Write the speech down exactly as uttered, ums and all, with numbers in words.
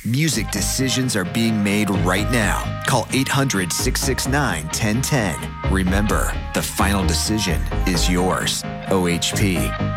Music decisions are being made right now. Call eight hundred, six six nine, one zero one zero. Remember, the final decision is yours. O H P.